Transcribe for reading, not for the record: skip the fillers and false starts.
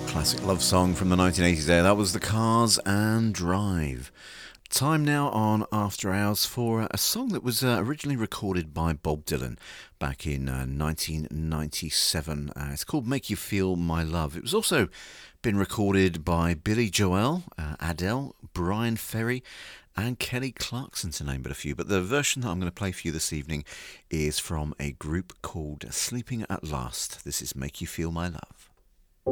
Classic love song from the 1980s there. That was The Cars and Drive. Time now on After Hours for a song that was originally recorded by Bob Dylan back in 1997. It's called Make You Feel My Love. It was also been recorded by Billy Joel, Adele, Brian Ferry and Kelly Clarkson, to name but a few. But the version that I'm going to play for you this evening is from a group called Sleeping at Last. This is Make You Feel My Love.